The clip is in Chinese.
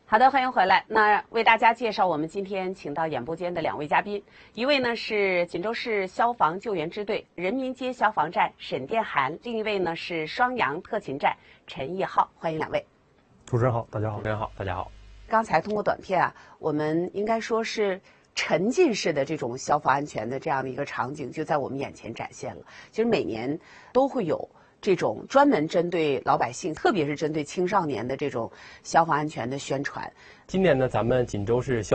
好的，欢迎回来。那为大家介绍我们今天请到演播间的2位嘉宾，一位呢是锦州市消防救援支队人民街消防站沈殿涵，另一位呢是双阳特勤站陈义浩。欢迎2位。 主持人好，大家好。 主持人好，大家好。 刚才通过短片啊，我们应该说是沉浸式的这种消防安全的这样的一个场景就在我们眼前展现了。其实每年都会有这种专门针对老百姓，特别是针对青少年的这种消防安全的宣传。 今年呢，咱们锦州市消